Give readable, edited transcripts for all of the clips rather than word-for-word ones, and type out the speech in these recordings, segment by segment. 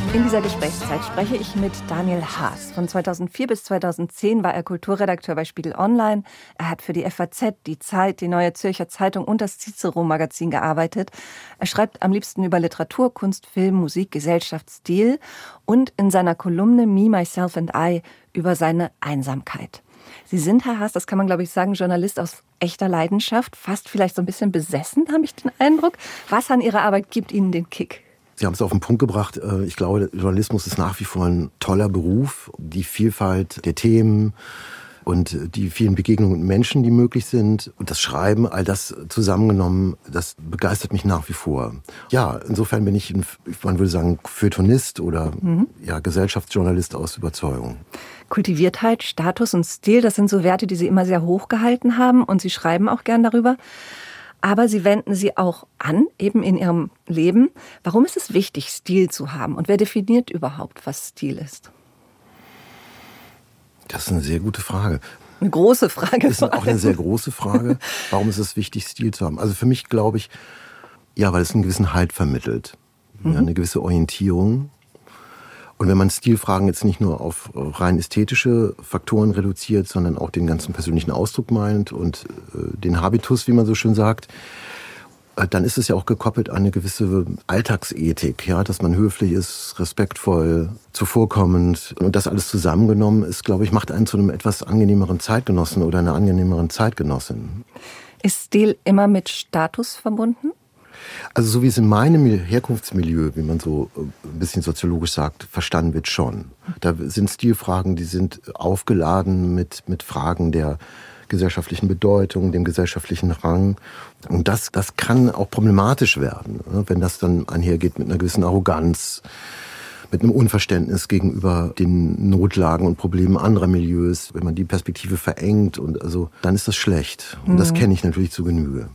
In dieser Gesprächszeit spreche ich mit Daniel Haas. Von 2004 bis 2010 war er Kulturredakteur bei Spiegel Online. Er hat für die FAZ, die Zeit, die Neue Zürcher Zeitung und das Cicero-Magazin gearbeitet. Er schreibt am liebsten über Literatur, Kunst, Film, Musik, Gesellschaft, Stil und in seiner Kolumne Me, Myself and I über seine Einsamkeit. Sie sind, Herr Haas, das kann man, glaube ich, sagen, Journalist aus echter Leidenschaft, fast vielleicht so ein bisschen besessen, habe ich den Eindruck. Was an Ihrer Arbeit gibt Ihnen den Kick? Sie haben es auf den Punkt gebracht. Ich glaube, Journalismus ist nach wie vor ein toller Beruf. Die Vielfalt der Themen und die vielen Begegnungen mit Menschen, die möglich sind. Und das Schreiben, all das zusammengenommen, das begeistert mich nach wie vor. Ja, insofern bin ich, man würde sagen, Feuilletonist oder Gesellschaftsjournalist aus Überzeugung. Kultiviertheit, Status und Stil, das sind so Werte, die Sie immer sehr hoch gehalten haben. Und Sie schreiben auch gern darüber. Aber Sie wenden sie auch an, eben in Ihrem Leben. Warum ist es wichtig, Stil zu haben? Und wer definiert überhaupt, was Stil ist? Das ist eine sehr gute Frage. Eine große Frage. Das ist auch eine sehr große Frage. Warum ist es wichtig, Stil zu haben? Also für mich glaube ich, ja, weil es einen gewissen Halt vermittelt. Ja, eine gewisse Orientierung. Und wenn man Stilfragen jetzt nicht nur auf rein ästhetische Faktoren reduziert, sondern auch den ganzen persönlichen Ausdruck meint und den Habitus, wie man so schön sagt, dann ist es ja auch gekoppelt an eine gewisse Alltagsethik, ja, dass man höflich ist, respektvoll, zuvorkommend. Und das alles zusammengenommen ist, glaube ich, macht einen zu einem etwas angenehmeren Zeitgenossen oder einer angenehmeren Zeitgenossin. Ist Stil immer mit Status verbunden? Also so wie es in meinem Herkunftsmilieu, wie man so ein bisschen soziologisch sagt, verstanden wird schon. Da sind Stilfragen, die sind aufgeladen mit Fragen der gesellschaftlichen Bedeutung, dem gesellschaftlichen Rang. Und das kann auch problematisch werden, wenn das dann einhergeht mit einer gewissen Arroganz, mit einem Unverständnis gegenüber den Notlagen und Problemen anderer Milieus. Wenn man die Perspektive verengt, und also, dann ist das schlecht. Und das kenne ich natürlich zu Genüge.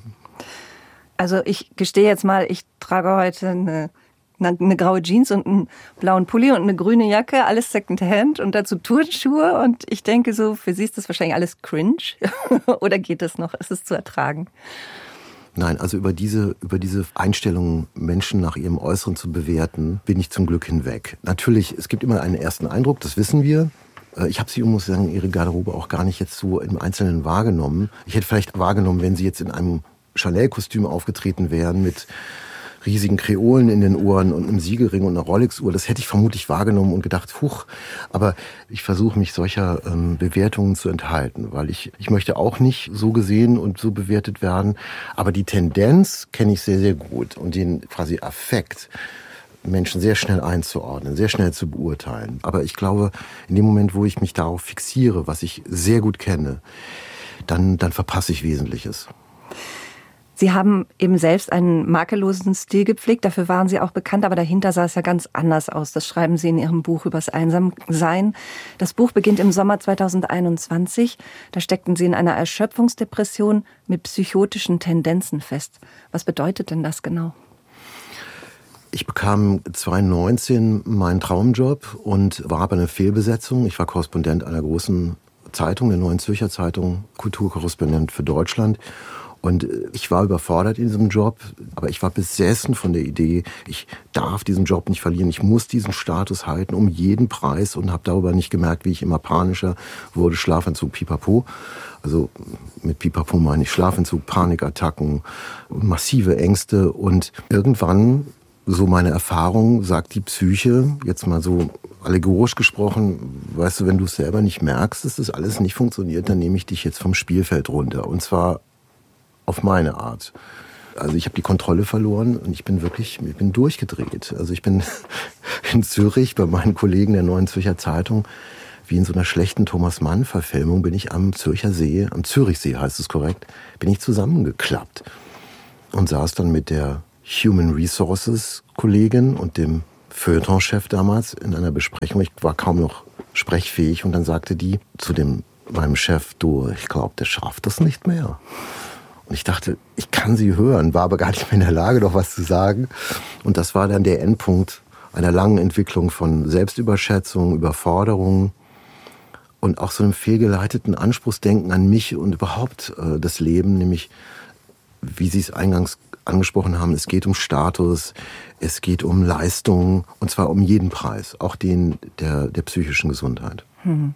Also ich gestehe jetzt mal, ich trage heute eine graue Jeans und einen blauen Pulli und eine grüne Jacke, alles Secondhand und dazu Turnschuhe. Und ich denke so, für Sie ist das wahrscheinlich alles cringe. Oder geht das noch? Ist es zu ertragen? Nein, also über diese Einstellung, Menschen nach ihrem Äußeren zu bewerten, bin ich zum Glück hinweg. Natürlich, es gibt immer einen ersten Eindruck, das wissen wir. Ich habe Sie, muss ich sagen, Ihre Garderobe auch gar nicht jetzt so im Einzelnen wahrgenommen. Ich hätte vielleicht wahrgenommen, wenn Sie jetzt in einem Chanel-Kostüm aufgetreten wären mit riesigen Kreolen in den Ohren und einem Siegelring und einer Rolex-Uhr. Das hätte ich vermutlich wahrgenommen und gedacht, huch. Aber ich versuche mich solcher Bewertungen zu enthalten, weil ich möchte auch nicht so gesehen und so bewertet werden. Aber die Tendenz kenne ich sehr, sehr gut. Und den quasi Affekt, Menschen sehr schnell einzuordnen, sehr schnell zu beurteilen. Aber ich glaube, in dem Moment, wo ich mich darauf fixiere, was ich sehr gut kenne, dann verpasse ich Wesentliches. Sie haben eben selbst einen makellosen Stil gepflegt, dafür waren Sie auch bekannt, aber dahinter sah es ja ganz anders aus. Das schreiben Sie in Ihrem Buch übers Einsamsein. Das Buch beginnt im Sommer 2021. Da steckten Sie in einer Erschöpfungsdepression mit psychotischen Tendenzen fest. Was bedeutet denn das genau? Ich bekam 2019 meinen Traumjob und war bei einer Fehlbesetzung. Ich war Korrespondent einer großen Zeitung, der Neuen Zürcher Zeitung, Kulturkorrespondent für Deutschland. Und ich war überfordert in diesem Job, aber ich war besessen von der Idee, ich darf diesen Job nicht verlieren, ich muss diesen Status halten um jeden Preis und habe darüber nicht gemerkt, wie ich immer panischer wurde, Schlafentzug, Pipapo. Also mit Pipapo meine ich Schlafentzug, Panikattacken, massive Ängste und irgendwann, so meine Erfahrung, sagt die Psyche, jetzt mal so allegorisch gesprochen, weißt du, wenn du es selber nicht merkst, dass das alles nicht funktioniert, dann nehme ich dich jetzt vom Spielfeld runter und zwar auf meine Art. Also ich habe die Kontrolle verloren und ich bin durchgedreht. Also ich bin in Zürich bei meinen Kollegen der Neuen Zürcher Zeitung, wie in so einer schlechten Thomas-Mann-Verfilmung, bin ich am Zürichsee heißt es korrekt, bin ich zusammengeklappt und saß dann mit der Human Resources Kollegin und dem Feuilleton-Chef damals in einer Besprechung. Ich war kaum noch sprechfähig und dann sagte die zu meinem Chef, du, ich glaube, der schafft das nicht mehr. Und ich dachte, ich kann sie hören, war aber gar nicht mehr in der Lage, noch was zu sagen. Und das war dann der Endpunkt einer langen Entwicklung von Selbstüberschätzung, Überforderung und auch so einem fehlgeleiteten Anspruchsdenken an mich und überhaupt das Leben, nämlich wie Sie es eingangs angesprochen haben, es geht um Status, es geht um Leistung, und zwar um jeden Preis, auch den der psychischen Gesundheit.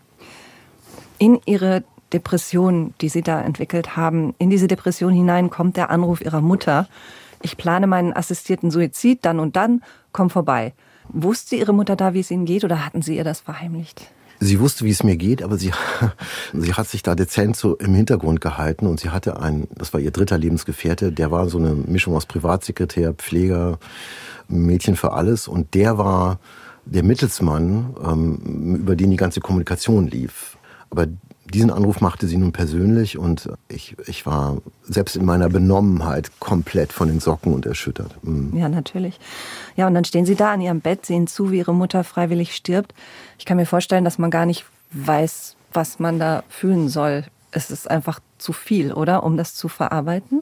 In Ihre Depression, die Sie da entwickelt haben, in diese Depression hinein kommt der Anruf Ihrer Mutter: Ich plane meinen assistierten Suizid, dann und dann, komm vorbei. Wusste Ihre Mutter da, wie es Ihnen geht, oder hatten Sie ihr das verheimlicht? Sie wusste, wie es mir geht, aber sie hat sich da dezent so im Hintergrund gehalten, und sie hatte das war ihr dritter Lebensgefährte, der war so eine Mischung aus Privatsekretär, Pfleger, Mädchen für alles, und der war der Mittelsmann, über den die ganze Kommunikation lief. Aber diesen Anruf machte sie nun persönlich, und ich war selbst in meiner Benommenheit komplett von den Socken und erschüttert. Ja, natürlich. Ja, und dann stehen Sie da an Ihrem Bett, sehen zu, wie Ihre Mutter freiwillig stirbt. Ich kann mir vorstellen, dass man gar nicht weiß, was man da fühlen soll. Es ist einfach zu viel, oder? Um das zu verarbeiten?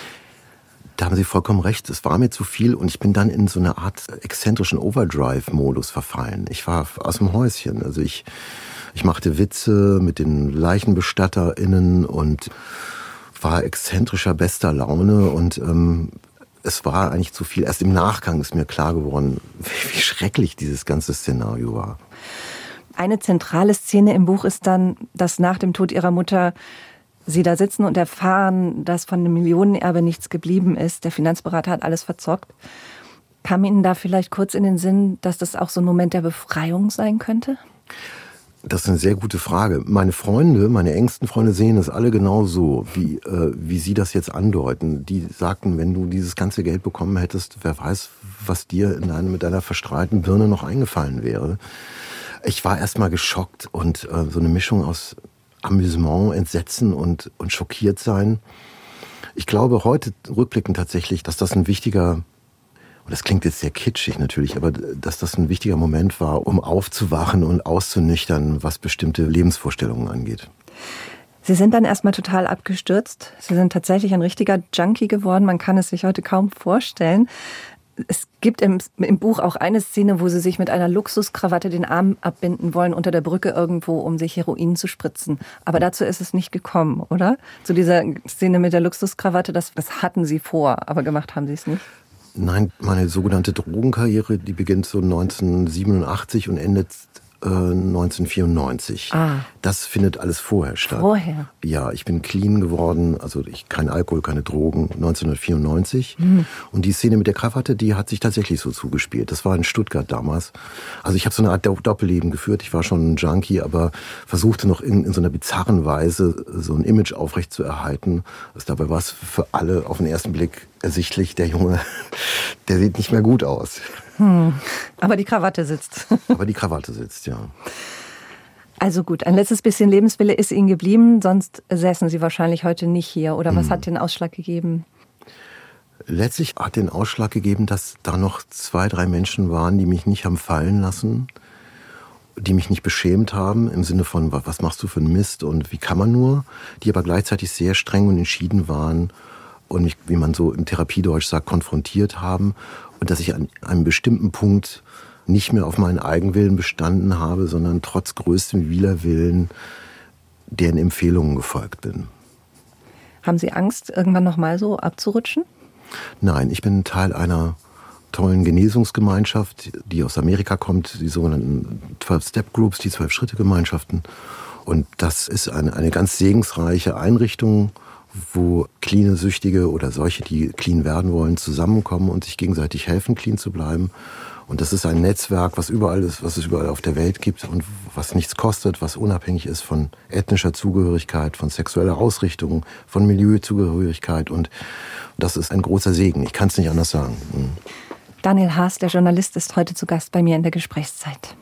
Da haben Sie vollkommen recht. Es war mir zu viel, und ich bin dann in so eine Art exzentrischen Overdrive-Modus verfallen. Ich war aus dem Häuschen. Also ich machte Witze mit den LeichenbestatterInnen und war exzentrischer bester Laune, und es war eigentlich zu viel. Erst im Nachgang ist mir klar geworden, wie schrecklich dieses ganze Szenario war. Eine zentrale Szene im Buch ist dann, dass nach dem Tod Ihrer Mutter Sie da sitzen und erfahren, dass von dem Millionenerbe nichts geblieben ist. Der Finanzberater hat alles verzockt. Kam Ihnen da vielleicht kurz in den Sinn, dass das auch so ein Moment der Befreiung sein könnte? Das ist eine sehr gute Frage. Meine engsten Freunde sehen es alle genau so, wie Sie das jetzt andeuten. Die sagten, wenn du dieses ganze Geld bekommen hättest, wer weiß, was dir mit deiner verstrahlten Birne noch eingefallen wäre. Ich war erstmal geschockt, und so eine Mischung aus Amüsement, Entsetzen und schockiert sein. Ich glaube heute rückblickend tatsächlich, dass das ein wichtiger, und das klingt jetzt sehr kitschig natürlich, aber dass das ein wichtiger Moment war, um aufzuwachen und auszunüchtern, was bestimmte Lebensvorstellungen angeht. Sie sind dann erstmal total abgestürzt. Sie sind tatsächlich ein richtiger Junkie geworden. Man kann es sich heute kaum vorstellen. Es gibt im Buch auch eine Szene, wo Sie sich mit einer Luxuskrawatte den Arm abbinden wollen unter der Brücke irgendwo, um sich Heroin zu spritzen. Aber dazu ist es nicht gekommen, oder? Zu dieser Szene mit der Luxuskrawatte, das hatten Sie vor, aber gemacht haben Sie es nicht. Nein, meine sogenannte Drogenkarriere, die beginnt so 1987 und endet 1994. Das findet alles vorher statt. Vorher? Ja, ich bin clean geworden, also kein Alkohol, keine Drogen, 1994. Und die Szene mit der Krawatte, die hat sich tatsächlich so zugespielt. Das war in Stuttgart damals. Also ich habe so eine Art Doppelleben geführt. Ich war schon ein Junkie, aber versuchte noch in so einer bizarren Weise so ein Image aufrechtzuerhalten. Dabei war es für alle auf den ersten Blick ersichtlich, der Junge, der sieht nicht mehr gut aus. Aber die Krawatte sitzt. Aber die Krawatte sitzt, ja. Also gut, ein letztes bisschen Lebenswille ist Ihnen geblieben, sonst säßen Sie wahrscheinlich heute nicht hier. Oder was hat den Ausschlag gegeben? Letztlich hat den Ausschlag gegeben, dass da noch 2, 3 Menschen waren, die mich nicht haben fallen lassen, die mich nicht beschämt haben, im Sinne von, was machst du für einen Mist und wie kann man nur, die aber gleichzeitig sehr streng und entschieden waren und mich, wie man so im Therapiedeutsch sagt, konfrontiert haben, und dass ich an einem bestimmten Punkt nicht mehr auf meinen Eigenwillen bestanden habe, sondern trotz größtem Widerwillen deren Empfehlungen gefolgt bin. Haben Sie Angst, irgendwann nochmal so abzurutschen? Nein, ich bin Teil einer tollen Genesungsgemeinschaft, die aus Amerika kommt, die sogenannten 12-Step-Groups, die 12-Schritte-Gemeinschaften. Und das ist eine ganz segensreiche Einrichtung, wo cleane Süchtige oder solche, die clean werden wollen, zusammenkommen und sich gegenseitig helfen, clean zu bleiben. Und das ist ein Netzwerk, was es überall auf der Welt gibt und was nichts kostet, was unabhängig ist von ethnischer Zugehörigkeit, von sexueller Ausrichtung, von Milieuzugehörigkeit. Und das ist ein großer Segen. Ich kann es nicht anders sagen. Daniel Haas, der Journalist, ist heute zu Gast bei mir in der Gesprächszeit.